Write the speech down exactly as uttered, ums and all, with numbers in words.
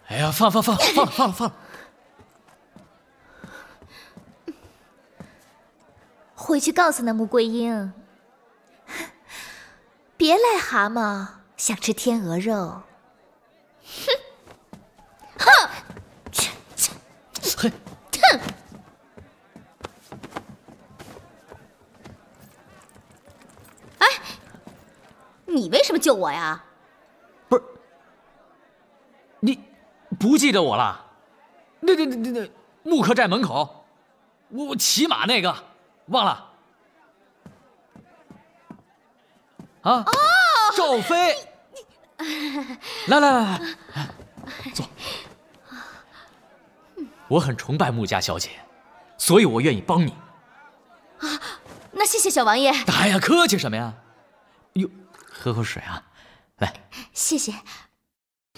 哎呀，放放放放放放！ 回去告诉那穆桂英，别癞蛤蟆想吃天鹅肉。哼！哼！切切！ 嘿！ 哼！哎，你为什么救我呀？ 不是，你不记得我了？那那那那木客栈门口，我我骑马那个，忘了？啊！哦，赵飞，来来来来，坐。我很崇拜穆家小姐，所以我愿意帮你。 啊，那谢谢小王爷。 哎呀，客气什么呀？哟，喝口水啊，来。 谢谢。